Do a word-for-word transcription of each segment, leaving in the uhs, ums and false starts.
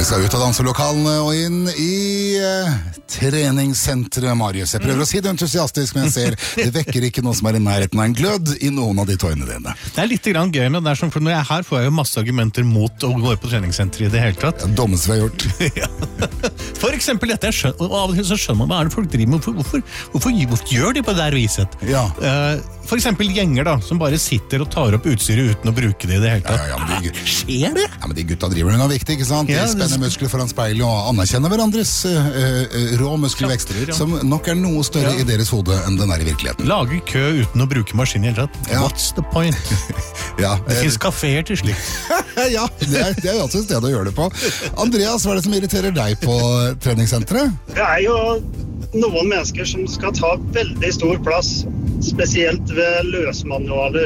Vi skal ut av danselokalene og inn i uh, treningssenteret, Marius. Jeg prøver å si det entusiastisk, men jeg ser det vekker ikke noe som er i nærheten av en glødd i noen av de tøyene dine. Det er litt grann gøy med det, for når jeg er her får jeg jo masse argumenter mot å gå på treningssenteret i det hele tatt. Det dummeste vi har gjort. Ja. For eksempel dette, jeg skjønner, og av og til så skjønner man hva er det folk driver med, hvorfor, hvorfor, hvorfor, hvorfor gjør de på det der viset? Ja. Uh, for eksempel gjenger da, som bare sitter og tar opp utstyret uten å bruke det i det hele tatt. Ja, ja, ja, de, Skjer det? Ja, men de gutta driver med noe viktig, ikke sant? De Ja, spenner muskler foran speilet og anerkjenner hverandres uh, uh, rå muskelvekst, Klatrer, ja. som nok er noe større Ja. i deres hode enn den er i virkeligheten. Lager kø uten å bruke maskin i hele tatt. Ja. What's the point? Ja, Det eh, finnes kaféer til slikt. ja, det er, det er jo også et sted å gjøre det på. Andreas, hva er det som irriterer deg på treningssenteret? Det er jo noen mennesker som skal ta veldig stor plass, spesielt ved løsmanualer,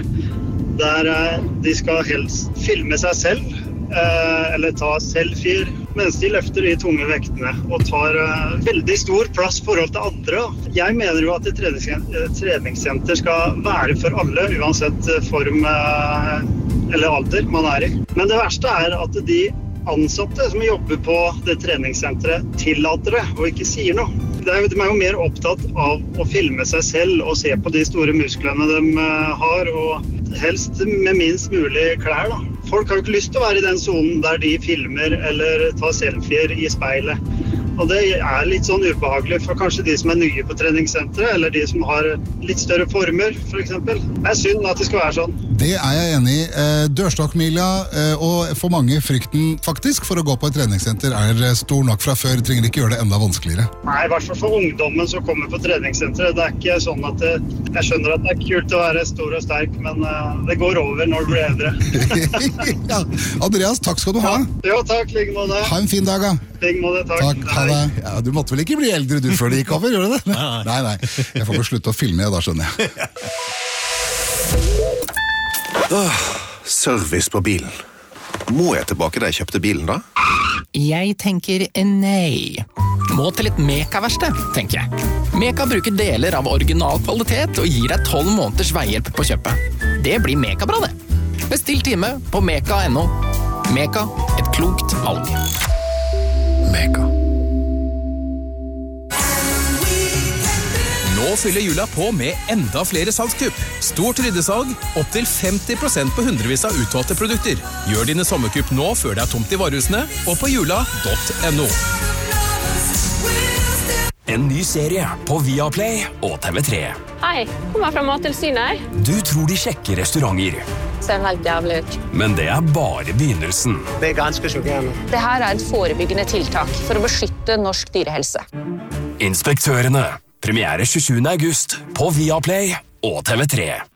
der eh, de skal helst filme seg selv, eh, eller ta selfier, mens de løfter de tunge vektene, og tar eh, veldig stor plass i forhold til andre. Jeg mener jo at et treningssenter, treningssenter skal være for alle, uansett form eh, eller alder man er i. Men det verste er at de ansatte som jobber på det treningssenteret tillater det, og ikke sier noe. De er jo mer opptatt av å filme seg selv og se på de store musklene de har, og helst med minst mulig klær da. Folk har jo ikke lyst til å være i den zonen der de filmer eller tar selfier i speilet. Og det er litt sånn ubehagelig for kanskje de som er nye på treningssenteret, eller de som har litt større former, for eksempel. Det er synd at det skal være sånn. Det er jeg enig i. Eh, Dørstokkmila, eh, og for mange frykten faktisk for å gå på et treningssenter er stor nok fra før, trenger ikke gjøre det enda vanskeligere. Nei, i hvert fall for ungdommen som kommer på treningssenteret. Det er ikke sånn at det, jeg skjønner at det er kult å være stor og sterk, men uh, det går over når du blir eldre. Ja. Andreas, takk skal du ha. Jo, takk, like måte. Ha en fin dag, da. Like måte, takk. Takk, ha det. Ja, du måtte vel ikke bli eldre du før det gikk over, gjør du det? Nei, nei. nei. Jeg får vel slutte å filme, da skjønner jeg. Åh, service på bilen. Må jeg tilbake da jeg kjøpte bilen da? Jeg tenker nei. Må til et Meka-verksted, tenker jeg. Meka bruker deler av original kvalitet og gir deg tolv måneders veihjelp på kjøpet. Det blir Meka-bra, det. Bestill time på meka punktum no. Meka, et klokt valg. Mega. Nå fyller jula på med enda flere salgskupp. Stort ryddesalg, opp til femti prosent på hundrevis av utvalgte produkter. Gjør dine sommerkupp nå før det er tomt i varehusene, og på jula punktum no. En ny serie på Viaplay og T V tre. Hei, kommer fra Mattilsynet. Du tror de sjekker restauranter, Ser helt jævlig ut. men det er bare begynnelsen. Det er ganske sjokkerende. Det her er et forebyggende tiltak for å beskytte norsk dyrehelse. Inspektørene. Premiere tjuesjuende august på Viaplay og T V tre.